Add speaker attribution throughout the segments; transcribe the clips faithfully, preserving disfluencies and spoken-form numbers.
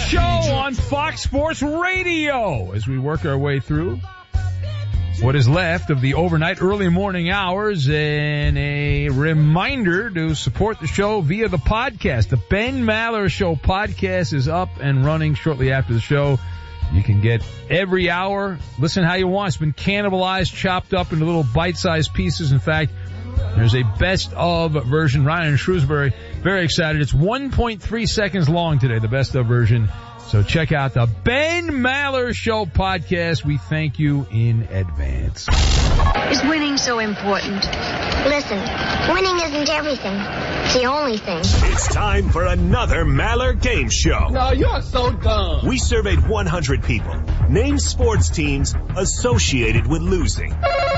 Speaker 1: show on Fox Sports Radio as we work our way through what is left of the overnight early morning hours, and a reminder to support the show via the podcast. The Ben Maller Show podcast is up and running shortly after the show. You can get every hour, listen how you want. It's been cannibalized, chopped up into little bite-sized pieces. In fact, there's a best of version. Ryan and Shrewsbury, very excited. It's one point three seconds long today, the best of version. So check out the Ben Maller Show podcast. We thank you in advance.
Speaker 2: Is winning so important?
Speaker 3: Listen, winning isn't everything. It's the only thing.
Speaker 4: It's time for another Maller Game Show.
Speaker 5: No, you're so dumb.
Speaker 4: We surveyed one hundred people. Name sports teams associated with losing.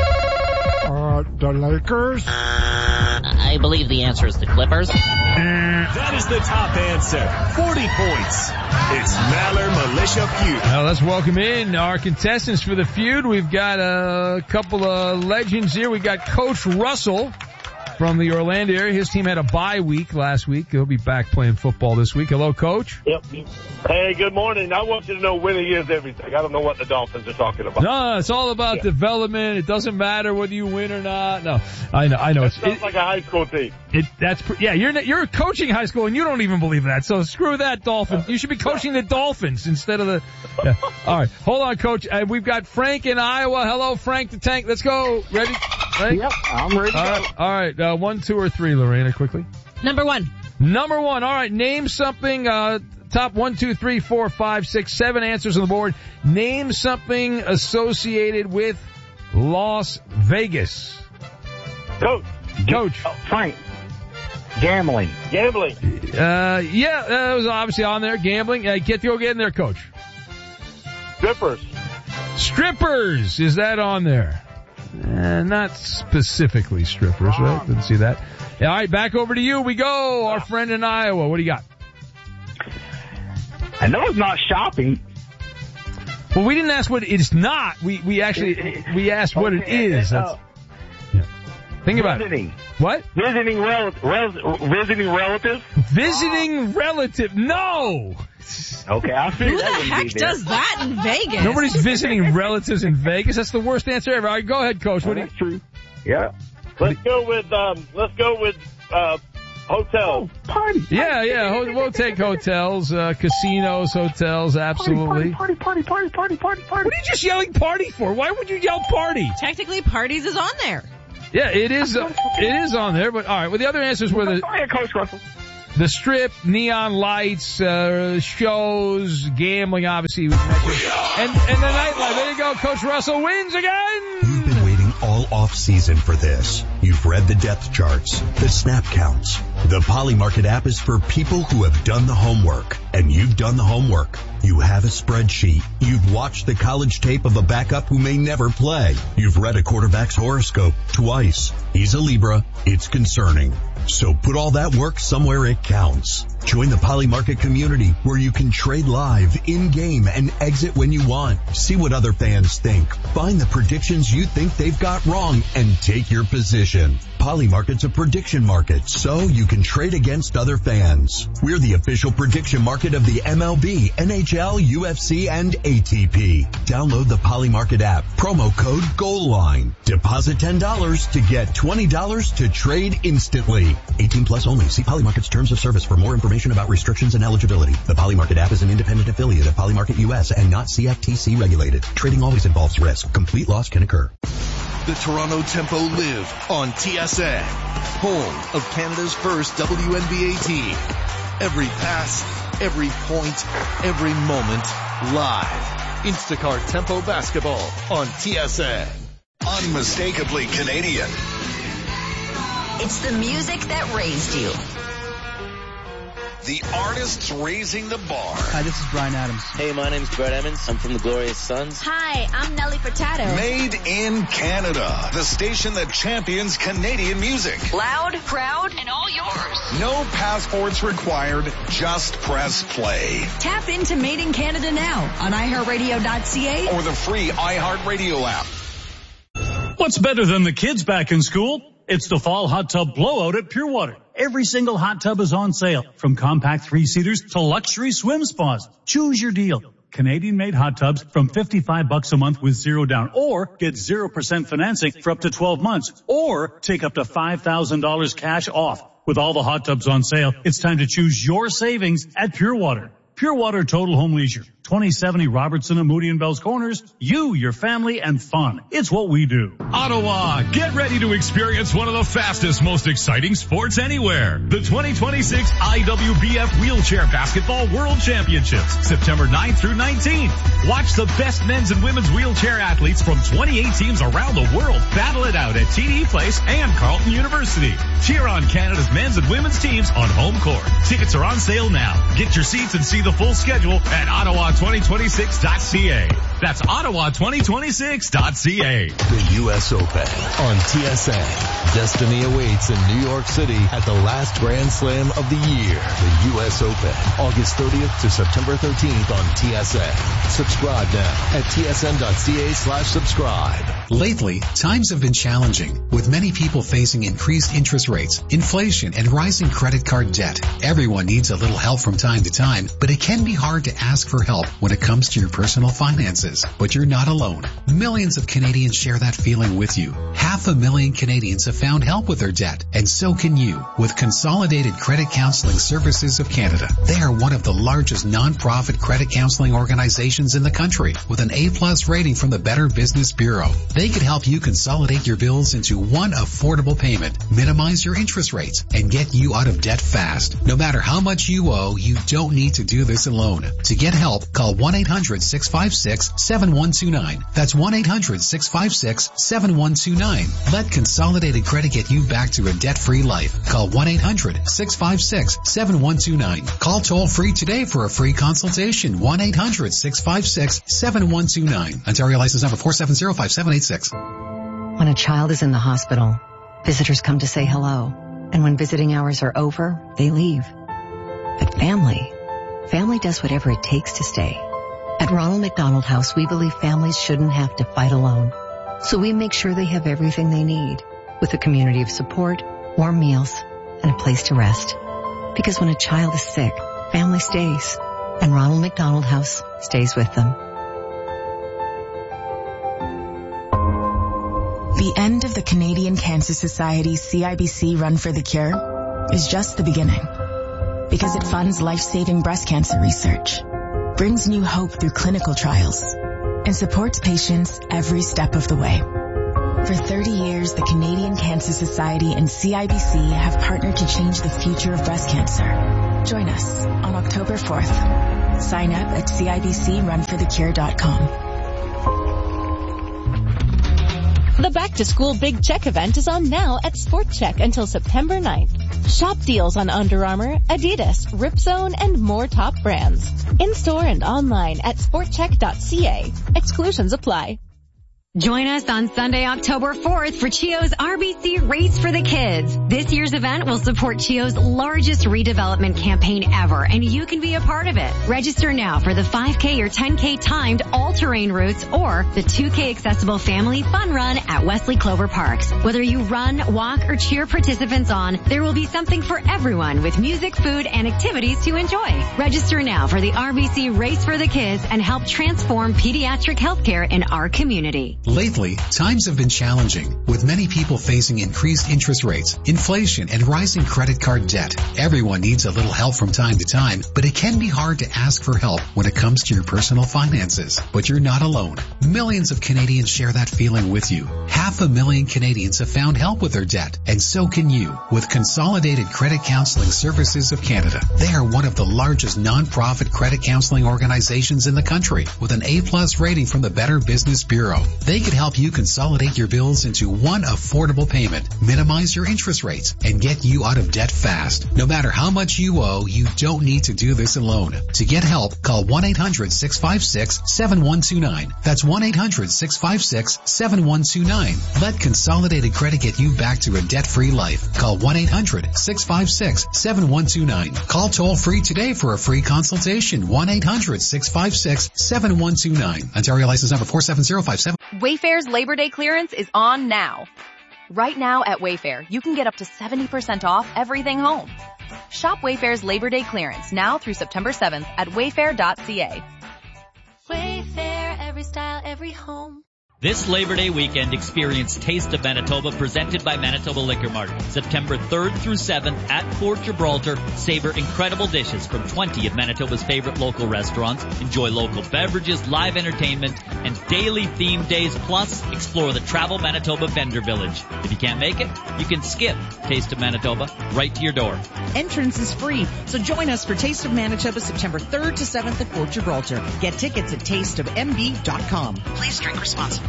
Speaker 5: Uh, the Lakers?
Speaker 6: I believe the answer is the Clippers.
Speaker 4: That is the top answer. forty points. It's Maller Militia Feud.
Speaker 1: Now let's welcome in our contestants for the feud. We've got a couple of legends here. We got Coach Russell from the Orlando area. His team had a bye week last week. He'll be back playing football this week. Hello, Coach.
Speaker 7: Yep. Hey, good morning. I want you to know winning is everything. I don't know what the Dolphins are talking about.
Speaker 1: No, it's all about yeah. development. It doesn't matter whether you win or not. No, I know. I know.
Speaker 7: It sounds like a high school team.
Speaker 1: It that's yeah. You're you're coaching high school and you don't even believe that. So screw that, Dolphins. You should be coaching the Dolphins instead of the. Yeah. All right, hold on, Coach. Uh, we've got Frank in Iowa. Hello, Frank the Tank. Let's go. Ready? Frank?
Speaker 5: Yep, I'm ready.
Speaker 1: All right. All right. Uh, one, two, or three, Lorena, quickly.
Speaker 8: Number one.
Speaker 1: Number one. All right. Name something. Uh, top one, two, three, four, five, six, seven answers on the board. Name something associated with Las Vegas.
Speaker 7: Coach.
Speaker 1: Coach.
Speaker 5: Oh, Frank. Gambling.
Speaker 7: Gambling.
Speaker 1: Uh, yeah, that was obviously on there. Gambling. Uh, get to go get in there, Coach.
Speaker 7: Strippers.
Speaker 1: Strippers. Is that on there? Uh, not specifically strippers, right? Didn't see that. All right, back over to you. We go. Our friend in Iowa. What do you got?
Speaker 5: I know it's not shopping.
Speaker 1: Well, we didn't ask what it's not. We we actually we asked what it is. That's, yeah. Think about
Speaker 5: visiting.
Speaker 1: it. What?
Speaker 5: Visiting rel- rel- visiting relatives.
Speaker 1: Visiting relative. No.
Speaker 5: Okay, I'll figure
Speaker 8: Who
Speaker 5: that
Speaker 8: the heck does that in Vegas?
Speaker 1: Nobody's visiting relatives in Vegas. That's the worst answer ever. All right, go ahead, Coach. What
Speaker 5: oh,
Speaker 1: do you?
Speaker 5: that's true. Yeah.
Speaker 7: Let's go with um. Let's go with uh. Hotels.
Speaker 5: Oh, party.
Speaker 1: Yeah, yeah. Ho- we'll take hotels, uh, casinos, hotels. Absolutely.
Speaker 5: Party, party, party, party, party, party.
Speaker 1: What are you just yelling party for? Why would you yell party?
Speaker 8: Technically, parties is on there.
Speaker 1: Yeah, it is. Uh, it is on there. But all right. Well, the other answers were the.
Speaker 5: Go ahead, Coach Russell.
Speaker 1: The strip, neon lights, uh, shows, gambling, obviously. Was mentioned. And, and the nightlife. There you go. Coach Russell wins again.
Speaker 9: You've been waiting all off season for this. You've read the depth charts, the snap counts. The Polymarket app is for people who have done the homework. And you've done the homework. You have a spreadsheet. You've watched the college tape of a backup who may never play. You've read a quarterback's horoscope twice. He's a Libra. It's concerning. So put all that work somewhere it counts. Join the Polymarket community where you can trade live, in-game, and exit when you want. See what other fans think. Find the predictions you think they've got wrong and take your position. Polymarket's a prediction market, so you can trade against other fans. We're the official prediction market of the M L B, N H L, U F C, and A T P. Download the Polymarket app. Promo code GOALLINE. Deposit ten dollars to get twenty dollars to trade instantly. eighteen plus only. See Polymarket's terms of service for more information about restrictions and eligibility. The Polymarket app is an independent affiliate of Polymarket U S and not C F T C regulated. Trading always involves risk. Complete loss can occur.
Speaker 10: The Toronto Tempo live on T S N, home of Canada's first W N B A team. Every pass, every point, every moment, live. Instacart Tempo Basketball on T S N.
Speaker 11: Unmistakably Canadian.
Speaker 12: It's the music that raised you.
Speaker 11: The artists raising the bar.
Speaker 13: Hi, this is Brian Adams.
Speaker 14: Hey, my name's Brett Emmons. I'm from the Glorious Sons.
Speaker 12: Hi, I'm Nelly Furtado.
Speaker 11: Made in Canada. The station that champions Canadian music.
Speaker 12: Loud, proud, and all yours.
Speaker 11: No passports required. Just press play.
Speaker 12: Tap into Made in Canada now on i heart radio dot c a
Speaker 11: or the free iHeartRadio app.
Speaker 15: What's better than the kids back in school? It's the fall hot tub blowout at Pure Water.
Speaker 13: Every single hot tub is on sale, from compact three-seaters to luxury swim spas. Choose your deal. Canadian-made hot tubs from fifty-five bucks a month with zero down, or get zero percent financing for up to twelve months, or take up to five thousand dollars cash off. With all the hot tubs on sale, it's time to choose your savings at Pure Water. Pure Water Total Home Leisure, twenty seventy Robertson and Moody and Bells Corners. You, your family, and fun. It's what we do.
Speaker 15: Ottawa, get ready to experience one of the fastest, most exciting sports anywhere. The twenty twenty-six I W B F Wheelchair Basketball World Championships, September ninth through nineteenth. Watch the best men's and women's wheelchair athletes from twenty-eight teams around the world battle it out at T D Place and Carleton University. Cheer on Canada's men's and women's teams on home court. Tickets are on sale now. Get your seats and see the full schedule at Ottawa twenty twenty-six dot c a. That's Ottawa twenty twenty-six dot c a.
Speaker 16: The U S Open on T S N. Destiny awaits in New York City at the last Grand Slam of the year. The U S Open, August thirtieth to September thirteenth on T S N. Subscribe now at T S N dot c a slash subscribe.
Speaker 17: Lately, times have been challenging, with many people facing increased interest rates, inflation, and rising credit card debt. Everyone needs a little help from time to time, but it can be hard to ask for help when it comes to your personal finances. But you're not alone. Millions of Canadians share that feeling with you. Half a million Canadians have found help with their debt, and so can you with Consolidated Credit Counseling Services of Canada. They are one of the largest non-profit credit counseling organizations in the country, with an A-plus rating from the Better Business Bureau. They could help you consolidate your bills into one affordable payment, minimize your interest rates, and get you out of debt fast. No matter how much you owe, you don't need to do this alone. To get help, call one eight hundred six five six seven one two nine. That's one eight hundred six five six seven one two nine. Let Consolidated Credit get you back to a debt-free life. Call one eight hundred six five six seven one two nine. Call toll-free today for a free consultation. one eight hundred six five six seven one two nine. Ontario license number four seven zero five seven eight six.
Speaker 18: When a child is in the hospital, visitors come to say hello. And when visiting hours are over, they leave. But family, family does whatever it takes to stay. At Ronald McDonald House, we believe families shouldn't have to fight alone. So we make sure they have everything they need, with a community of support, warm meals, and a place to rest. Because when a child is sick, family stays. And Ronald McDonald House stays with them.
Speaker 19: The end of the Canadian Cancer Society's C I B C Run for the Cure is just the beginning, because it funds life-saving breast cancer research, brings new hope through clinical trials, and supports patients every step of the way. For thirty years, the Canadian Cancer Society and C I B C have partnered to change the future of breast cancer. Join us on October fourth. Sign up at C I B C run for the cure dot com.
Speaker 20: The back-to-school Big Check event is on now at Sport Check until September ninth. Shop deals on Under Armour, Adidas, Ripzone, and more top brands. In-store and online at sport check dot c a. Exclusions apply.
Speaker 21: Join us on Sunday, October fourth for Chio's R B C Race for the Kids. This year's event will support Chio's largest redevelopment campaign ever, and you can be a part of it. Register now for the five K or ten K timed all-terrain routes or the two K accessible family fun run at Wesley Clover Parks. Whether you run, walk, or cheer participants on, there will be something for everyone with music, food, and activities to enjoy. Register now for the R B C Race for the Kids and help transform pediatric healthcare in our community.
Speaker 17: Lately, times have been challenging, with many people facing increased interest rates, inflation, and rising credit card debt. Everyone needs a little help from time to time, but it can be hard to ask for help when it comes to your personal finances. But you're not alone. Millions of Canadians share that feeling with you. Half a million Canadians have found help with their debt, and so can you with Consolidated Credit Counseling Services of Canada. They are one of the largest non-profit credit counseling organizations in the country, with an A-plus rating from the Better Business Bureau. They could help you consolidate your bills into one affordable payment, minimize your interest rates, and get you out of debt fast. No matter how much you owe, you don't need to do this alone. To get help, call one eight hundred six five six seven one two nine. That's one eight hundred six five six seven one two nine. Let Consolidated Credit get you back to a debt-free life. Call one eight hundred six five six seven one two nine. Call toll-free today for a free consultation. one eight hundred six five six seven one two nine. Ontario license number four seven zero five seven.
Speaker 22: Wayfair's Labor Day clearance is on now.
Speaker 2: Right now at Wayfair, you can get up to seventy percent off everything home. Shop Wayfair's Labor Day clearance now through September seventh at wayfair dot c a.
Speaker 22: Wayfair, every style, every home.
Speaker 6: This Labor Day weekend, experience Taste of Manitoba presented by Manitoba Liquor Mart. September third through seventh at Fort Gibraltar. Savor incredible dishes from twenty of Manitoba's favorite local restaurants. Enjoy local beverages, live entertainment, and daily themed days. Plus, explore the Travel Manitoba Vendor Village. If you can't make it, you can skip Taste of Manitoba right to your door.
Speaker 23: Entrance is free, so join us for Taste of Manitoba September third to seventh at Fort Gibraltar. Get tickets at taste of m b dot com. Please drink responsibly.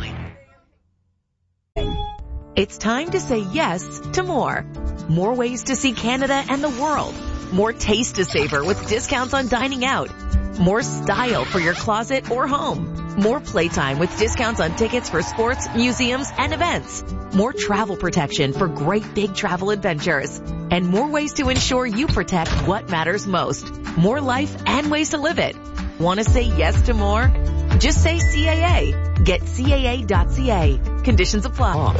Speaker 24: It's time to say yes to more. More ways to see Canada and the world. More taste to savor with discounts on dining out. More style for your closet or home. More playtime with discounts on tickets for sports, museums, and events. More travel protection for great big travel adventures. And more ways to ensure you protect what matters most. More life and ways to live it. Want to say yes to more? Just say C A A. Get C A A dot C A. Conditions apply.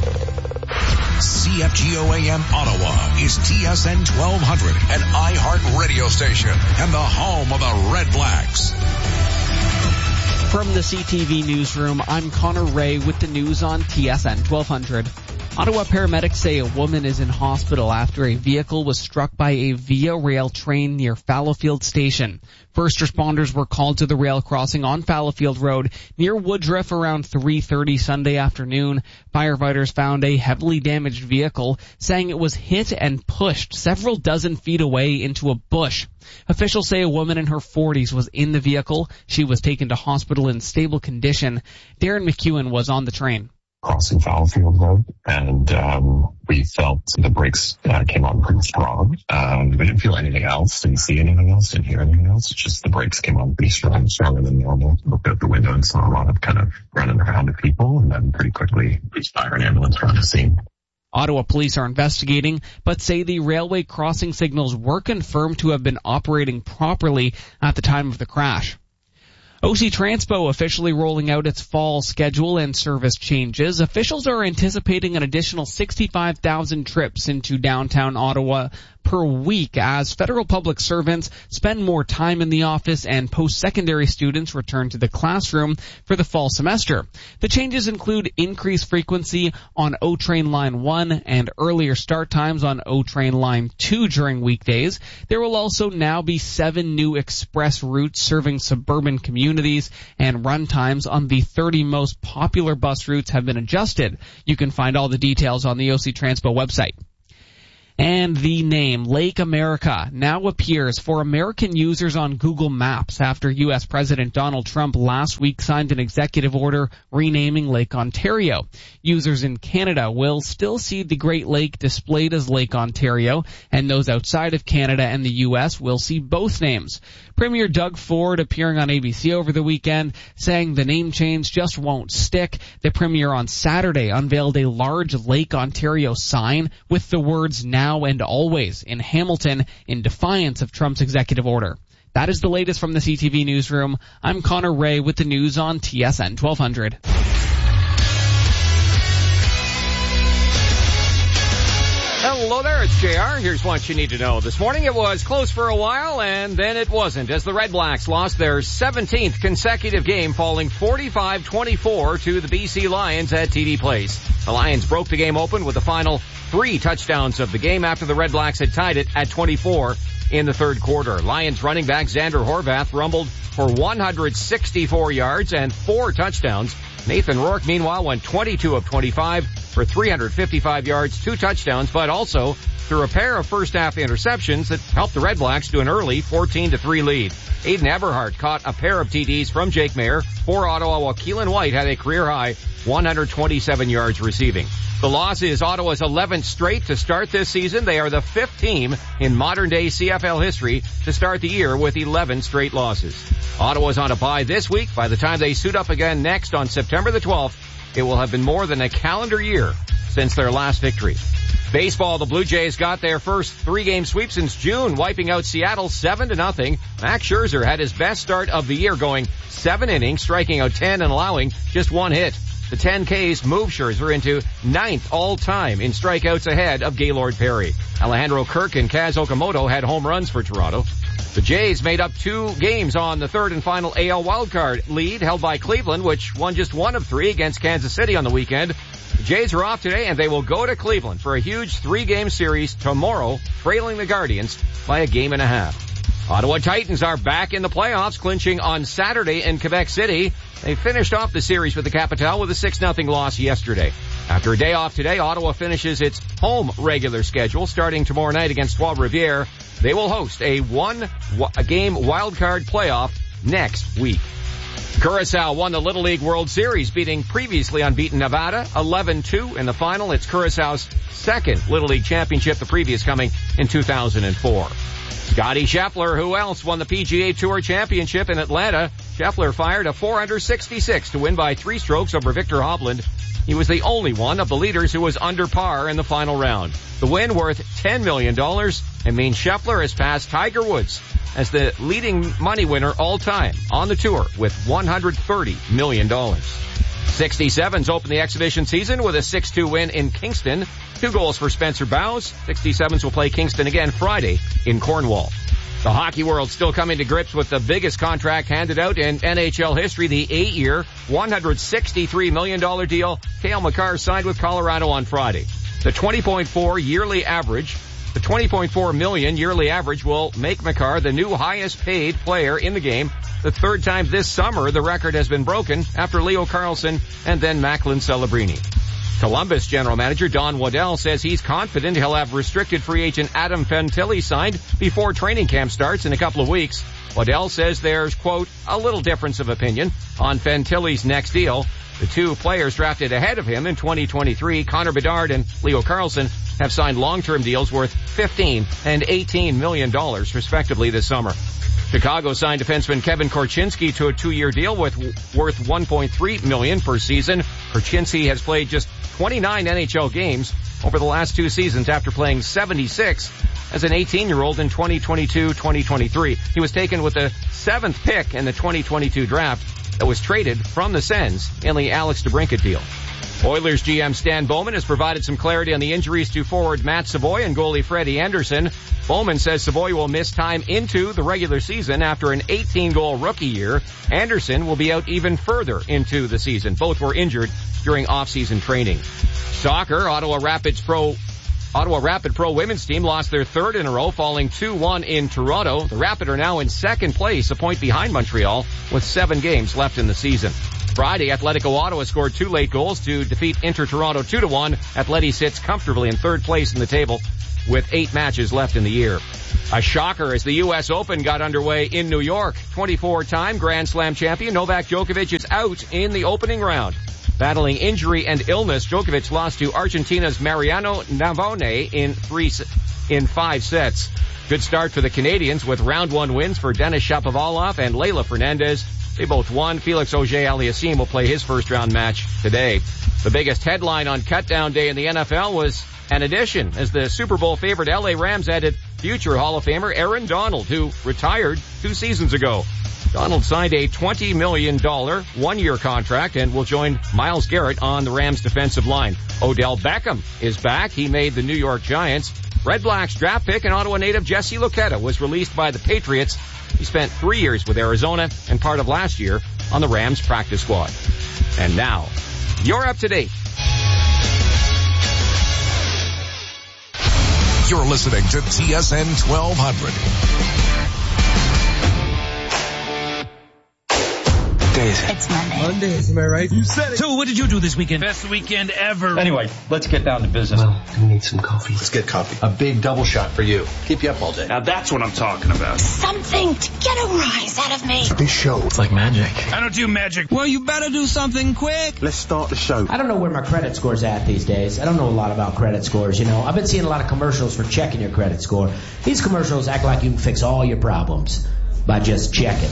Speaker 25: C F G O A M Ottawa is T S N twelve hundred, an iHeart radio station and the home of the Red Blacks.
Speaker 26: From the C T V newsroom, I'm Connor Ray with the news on T S N twelve hundred. Ottawa paramedics say a woman is in hospital after a vehicle was struck by a Via Rail train near Fallowfield Station. First responders were called to the rail crossing on Fallowfield Road near Woodruff around three thirty Sunday afternoon. Firefighters found a heavily damaged vehicle, saying it was hit and pushed several dozen feet away into a bush. Officials say a woman in her forties was in the vehicle. She was taken to hospital in stable condition. Darren McEwen was on the train.
Speaker 27: Crossing Fallowfield Road, and um, we felt the brakes uh, came on pretty strong. Um, we didn't feel anything else, didn't see anything else, didn't hear anything else. Just the brakes came on pretty strong, stronger than normal. Looked out the window and saw a lot of kind of running around of people, and then pretty quickly, police, fire, and ambulance were on the scene.
Speaker 26: Ottawa police are investigating, but say the railway crossing signals were confirmed to have been operating properly at the time of the crash. O C Transpo officially rolling out its fall schedule and service changes. Officials are anticipating an additional sixty-five thousand trips into downtown Ottawa per week as federal public servants spend more time in the office and post-secondary students return to the classroom for the fall semester. The changes include increased frequency on O-Train Line one and earlier start times on O-Train Line two during weekdays. There will also now be seven new express routes serving suburban communities, and run times on the thirty most popular bus routes have been adjusted. You can find all the details on the O C Transpo website. And the name Lake America now appears for American users on Google Maps after U S President Donald Trump last week signed an executive order renaming Lake Ontario. Users in Canada will still see the Great Lake displayed as Lake Ontario, and those outside of Canada and the U S will see both names. Premier Doug Ford appearing on A B C over the weekend saying the name change just won't stick. The Premier on Saturday unveiled a large Lake Ontario sign with the words now and always in Hamilton in defiance of Trump's executive order. That is the latest from the C T V newsroom. I'm Connor Ray with the news on T S N twelve hundred.
Speaker 28: Hello there, it's J R. Here's what you need to know. This morning it was close for a while, and then it wasn't, as the Red Blacks lost their seventeenth consecutive game, falling forty-five twenty-four to the B C Lions at T D Place. The Lions broke the game open with the final three touchdowns of the game after the Red Blacks had tied it at twenty-four in the third quarter. Lions running back Xander Horvath rumbled for one hundred sixty-four yards and four touchdowns. Nathan Rourke, meanwhile, went twenty-two of twenty-five for three hundred fifty-five yards, two touchdowns, but also threw a pair of first-half interceptions that helped the Red Blacks to an early fourteen to three lead. Aiden Eberhardt caught a pair of T Ds from Jake Mayer for Ottawa, while Keelan White had a career-high one hundred twenty-seven yards receiving. The loss is Ottawa's eleventh straight to start this season. They are the fifth team in modern-day C F L history to start the year with eleven straight losses. Ottawa's on a bye this week. By the time they suit up again next on September the twelfth, it will have been more than a calendar year since their last victory. Baseball, the Blue Jays got their first three-game sweep since June, wiping out Seattle seven to nothing. Max Scherzer had his best start of the year, going seven innings, striking out ten and allowing just one hit. The ten Ks move Scherzer into ninth all-time in strikeouts ahead of Gaylord Perry. Alejandro Kirk and Kaz Okamoto had home runs for Toronto. The Jays made up two games on the third and final A L wildcard lead held by Cleveland, which won just one of three against Kansas City on the weekend. The Jays are off today, and they will go to Cleveland for a huge three-game series tomorrow, trailing the Guardians by a game and a half. Ottawa Titans are back in the playoffs, clinching on Saturday in Quebec City. They finished off the series with the Capitale with a six nothing loss yesterday. After a day off today, Ottawa finishes its home regular schedule starting tomorrow night against Trois-Rivières. They will host a one-game wildcard playoff next week. Curaçao won the Little League World Series, beating previously unbeaten Nevada eleven two in the final. It's Curaçao's second Little League championship, the previous coming in two thousand four. Scottie Scheffler, who else, won the P G A Tour Championship in Atlanta. Scheffler fired a four under sixty-six to win by three strokes over Victor Hovland. He was the only one of the leaders who was under par in the final round. The win, worth ten million dollars, and means Scheffler has passed Tiger Woods as the leading money winner all time on the tour with one hundred thirty million dollars. sixty-sevens opened the exhibition season with a six two win in Kingston. Two goals for Spencer Bowes. sixty-sevens will play Kingston again Friday in Cornwall. The hockey world still coming to grips with the biggest contract handed out in N H L history, the eight-year, one hundred sixty-three million dollars deal Cale Makar signed with Colorado on Friday. The twenty point four yearly average, the twenty point four million yearly average will make Makar the new highest paid player in the game. The third time this summer the record has been broken after Leo Carlsson and then Macklin Celebrini. Columbus general manager Don Waddell says he's confident he'll have restricted free agent Adam Fantilli signed before training camp starts in a couple of weeks. Waddell says there's, quote, a little difference of opinion on Fantilli's next deal. The two players drafted ahead of him in twenty twenty-three, Connor Bedard and Leo Carlsson, have signed long-term deals worth fifteen and eighteen million dollars respectively this summer. Chicago signed defenseman Kevin Korchinski to a two-year deal with worth one point three million dollars per season. Korchinski has played just twenty-nine N H L games over the last two seasons after playing seventy-six as an eighteen-year-old in twenty twenty-two twenty twenty-three. He was taken with the seventh pick in the twenty twenty-two draft that was traded from the Sens in the Alex DeBrincat deal. Oilers G M Stan Bowman has provided some clarity on the injuries to forward Matt Savoy and goalie Freddie Anderson. Bowman says Savoy will miss time into the regular season after an eighteen-goal rookie year. Anderson will be out even further into the season. Both were injured during off-season training. Soccer, Ottawa Rapids Pro Ottawa Rapid Pro women's team lost their third in a row, falling two one in Toronto. The Rapid are now in second place, a point behind Montreal, with seven games left in the season. Friday, Atletico Ottawa scored two late goals to defeat Inter Toronto two to one. Atleti sits comfortably in third place in the table with eight matches left in the year. A shocker as the U S Open got underway in New York. twenty-four-time Grand Slam champion Novak Djokovic is out in the opening round. Battling injury and illness, Djokovic lost to Argentina's Mariano Navone in three, in five sets. Good start for the Canadians with round one wins for Denis Shapovalov and Leylah Fernandez. They both won. Felix Auger-Aliassime will play his first round match today. The biggest headline on cutdown day in the N F L was an addition as the Super Bowl favorite L A Rams added future Hall of Famer Aaron Donald, who retired two seasons ago. Donald signed a twenty million dollars one-year contract and will join Myles Garrett on the Rams defensive line. Odell Beckham is back. He made the New York Giants. Red Blacks draft pick and Ottawa native Jesse Luketa was released by the Patriots. He spent three years with Arizona and part of last year on the Rams practice squad. And now, you're up to date.
Speaker 25: You're listening to T S N twelve hundred.
Speaker 1: Days.
Speaker 3: It's Monday.
Speaker 1: Mondays, am I right? You said it.
Speaker 4: So what did you do this weekend? Best weekend ever.
Speaker 1: Anyway, let's get down to business. Well, we need some coffee. Let's get coffee. A big double shot for you. Keep you up all day.
Speaker 4: Now that's what I'm talking about.
Speaker 3: Something to get a rise out of me.
Speaker 1: This show, it's like magic.
Speaker 4: I don't do magic. Well, you better do something quick.
Speaker 1: Let's start the show.
Speaker 5: I don't know where my credit score's at these days. I don't know a lot about credit scores, you know. I've been seeing a lot of commercials for checking your credit score. These commercials act like you can fix all your problems by just checking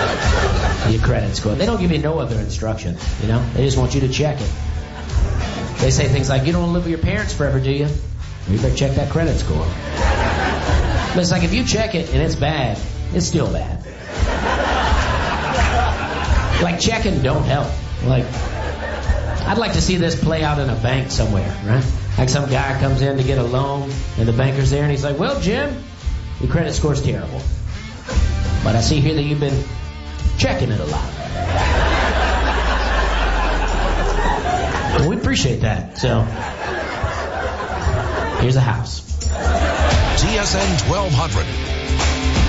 Speaker 5: your credit score. They don't give you no other instruction, you know. They just want you to check it. They say things like, you don't want to live with your parents forever, do you? You better check that credit score. But it's like, if you check it and it's bad, it's still bad. Like, checking don't help. Like, I'd like to see this play out in a bank somewhere, right? Like some guy comes in to get a loan, and the banker's there, and he's like, well, Jim, your credit score's terrible. But I see here that you've been checking it a lot. Well, we appreciate that. So, here's a house.
Speaker 25: T S N twelve hundred.